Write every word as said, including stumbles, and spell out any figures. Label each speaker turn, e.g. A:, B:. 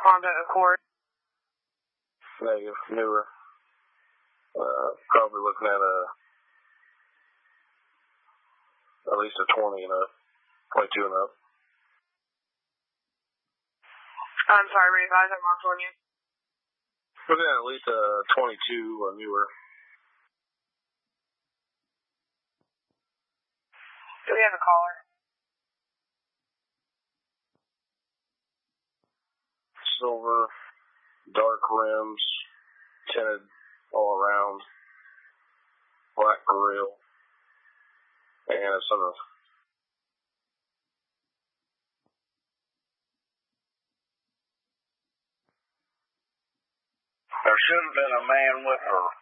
A: Honda Accord.
B: Negative, newer. Uh, probably looking at a at least a twenty and up, twenty-two and up.
A: I'm sorry, revise that mark for you.
B: Looking at at least a twenty-two or newer.
A: Do we have a caller?
B: Silver, dark rims, tinted all around, black grill, and a sunroof.
C: There should have been a man with her.